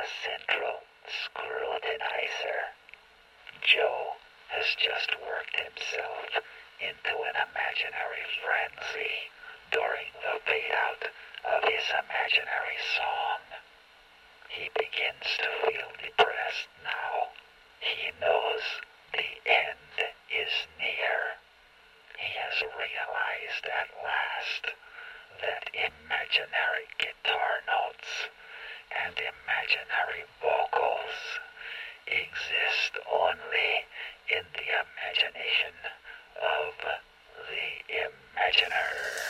central scrutinizer. Joe has just worked himself into an imaginary frenzy during the fade-out of his imaginary song. He begins to feel depressed now. He knows the end is near. He has realized at last that imaginary guitar notes and imaginary vocals exist only in the imagination of the imaginer.